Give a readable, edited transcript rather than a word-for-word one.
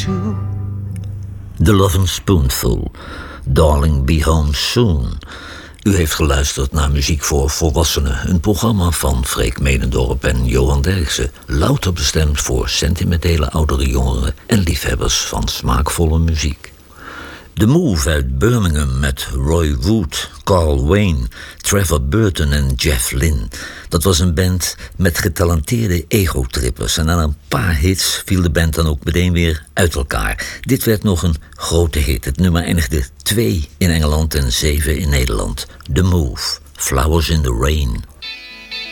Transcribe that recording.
shoe. The Lovin' Spoonful, Darling Be Home Soon. U heeft geluisterd naar Muziek voor Volwassenen, een programma van Freek Medendorp en Johan Derksen, louter bestemd voor sentimentele oudere jongeren en liefhebbers van smaakvolle muziek. The Move uit Birmingham met Roy Wood, Carl Wayne, Trevor Burton en Jeff Lynne. Dat was een band met getalenteerde egotrippers. En na een paar hits viel de band dan ook meteen weer uit elkaar. Dit werd nog een grote hit. Het nummer eindigde 2 in Engeland en 7 in Nederland. The Move, Flowers in the Rain.